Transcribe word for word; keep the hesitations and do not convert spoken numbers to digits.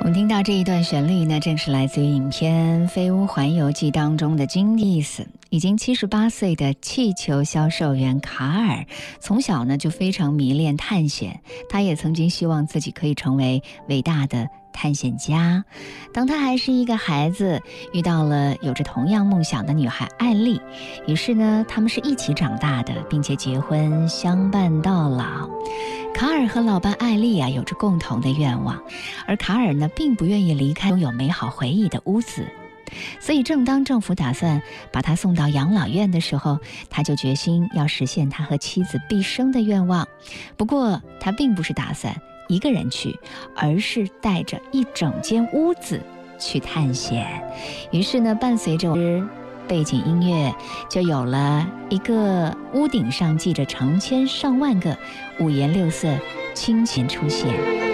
我们听到这一段旋律呢，正是来自于影片《飞屋环游记》当中的金意思。已经七十八岁的气球销售员卡尔，从小呢就非常迷恋探险，他也曾经希望自己可以成为伟大的探险家。当他还是一个孩子，遇到了有着同样梦想的女孩艾丽，于是呢，他们是一起长大的，并且结婚相伴到老。卡尔和老伴艾丽啊，有着共同的愿望，而卡尔呢，并不愿意离开拥有美好回忆的屋子。所以正当政府打算把他送到养老院的时候，他就决心要实现他和妻子毕生的愿望。不过他并不是打算一个人去，而是带着一整间屋子去探险。于是呢，伴随着背景音乐，就有了一个屋顶上系着成千上万个五颜六色氢钱出现。